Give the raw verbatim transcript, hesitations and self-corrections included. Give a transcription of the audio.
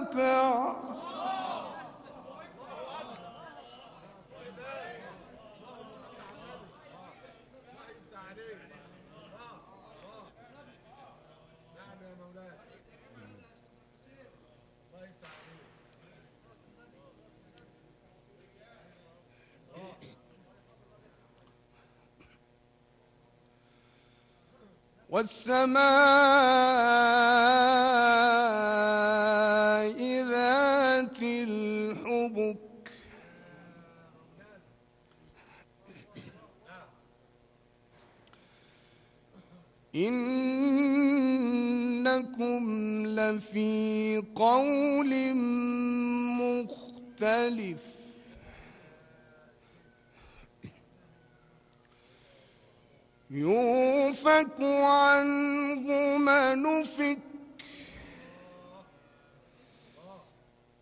الواقع. والسماء ذات الحبك إنكم لفي قول مختلف يؤفك عنه من أفك